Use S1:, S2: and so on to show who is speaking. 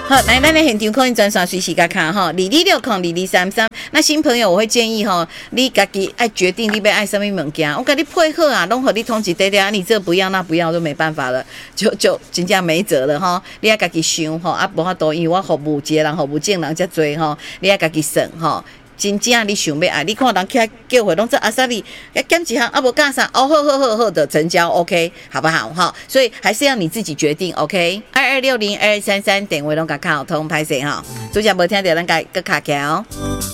S1: 好，来，咱的现场可以转刷随时甲卡哈，22602233。那新朋友我会建议哈，你家己爱决定你要爱什么物件，我跟你配合啊，拢和你通知对对啊，你这不要那不要都没办法了，就真正没辙了哈。你要家己想哈，啊无法度，因为我服务一个人，服务正人遮多哈，你要家己算哈。真正你想要爱，你看人起来叫回拢做阿萨利，减一项啊无干啥，哦好的成交 ，OK 好不好哈？所以还是要你自己决定 ，OK。22602233电话拢甲卡好通拍摄哈，主持无听到咱甲卡起来哦。